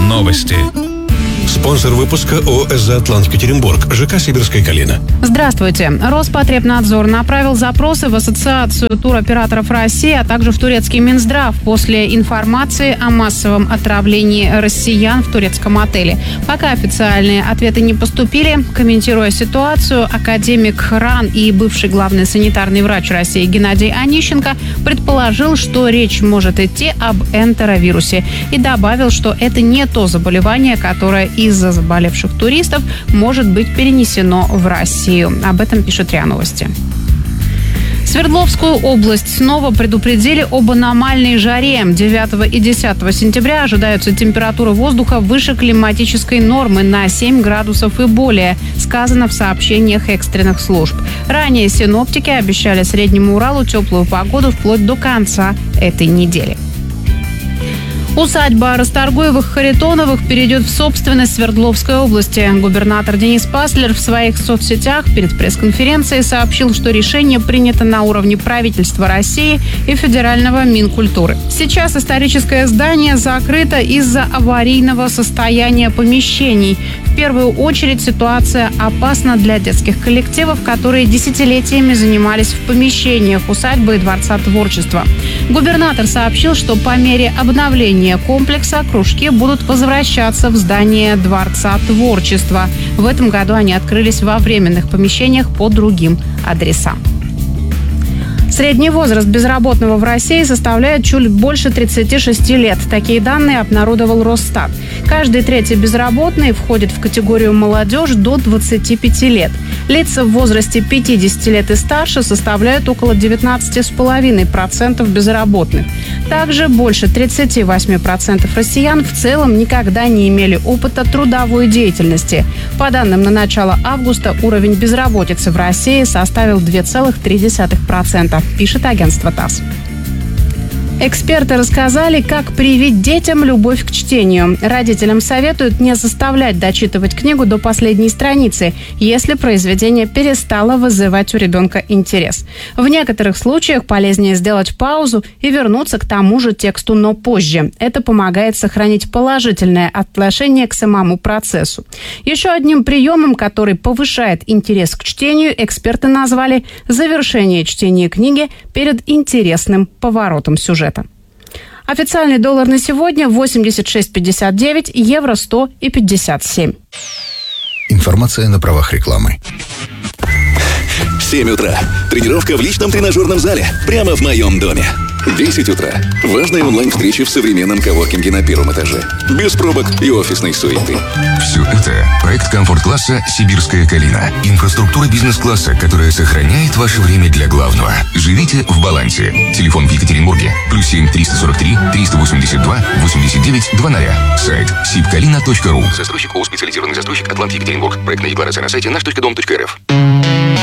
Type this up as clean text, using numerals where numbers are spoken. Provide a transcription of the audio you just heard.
Новости. Спонсор выпуска ООО «Атлант-Екатеринбург», ЖК «Сибирская Калина». Здравствуйте. Роспотребнадзор направил запросы в Ассоциацию туроператоров России, а также в турецкий Минздрав после информации о массовом отравлении россиян в турецком отеле. Пока официальные ответы не поступили, комментируя ситуацию, академик РАН и бывший главный санитарный врач России Геннадий Онищенко предположил, что речь может идти об энтеровирусе, и добавил, что это не то заболевание, которое из-за заболевших туристов может быть перенесено в Россию. Об этом пишет РИА Новости. Свердловскую область снова предупредили об аномальной жаре. 9 и 10 сентября ожидаются температура воздуха выше климатической нормы на 7 градусов и более, сказано в сообщениях экстренных служб. Ранее синоптики обещали Среднему Уралу теплую погоду вплоть до конца этой недели. Усадьба Расторгуевых-Харитоновых перейдет в собственность Свердловской области. Губернатор Денис Паслер в своих соцсетях перед пресс-конференцией сообщил, что решение принято на уровне правительства России и федерального Минкультуры. Сейчас историческое здание закрыто из-за аварийного состояния помещений. В первую очередь ситуация опасна для детских коллективов, которые десятилетиями занимались в помещениях усадьбы и Дворца творчества. Губернатор сообщил, что по мере обновления комплекса кружки будут возвращаться в здание Дворца творчества. В этом году они открылись во временных помещениях по другим адресам. Средний возраст безработного в России составляет чуть больше 36 лет. Такие данные обнародовал Росстат. Каждый третий безработный входит в категорию молодежь до 25 лет. Лица в возрасте 50 лет и старше составляют около 19,5% безработных. Также больше 38% россиян в целом никогда не имели опыта трудовой деятельности. По данным на начало августа, уровень безработицы в России составил 2,3%, пишет агентство ТАСС. Эксперты рассказали, как привить детям любовь к чтению. Родителям советуют не заставлять дочитывать книгу до последней страницы, если произведение перестало вызывать у ребенка интерес. В некоторых случаях полезнее сделать паузу и вернуться к тому же тексту, но позже. Это помогает сохранить положительное отношение к самому процессу. Еще одним приемом, который повышает интерес к чтению, эксперты назвали завершение чтения книги перед интересным поворотом сюжета. Официальный доллар на сегодня 86,59, евро 100 и 57. Информация на правах рекламы. 7 утра. Тренировка в личном тренажерном зале. Прямо в моем доме. 10 утра. Важные онлайн-встречи в современном коворкинге на первом этаже. Без пробок и офисной суеты. Все это проект комфорт-класса «Сибирская Калина». Инфраструктура бизнес-класса, которая сохраняет ваше время для главного. Живите в балансе. Телефон в Екатеринбурге. +7 343 382 89 00. Сайт sibkalina.ru. Застройщик ООО «Специализированный застройщик Атлант-Екатеринбург». Проектная декларация на сайте наш.дом.рф.